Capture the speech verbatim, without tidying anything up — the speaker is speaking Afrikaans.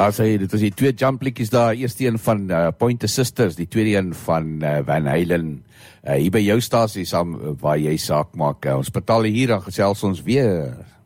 Ja, sê, dit was die twee jumplikies daar, eerste een van uh, Pointer Sisters, die tweede een van uh, Van Halen, uh, hier by jou stasie saam uh, waar jy saak maak. Uh, ons betaal hier, dan gesels ons weer.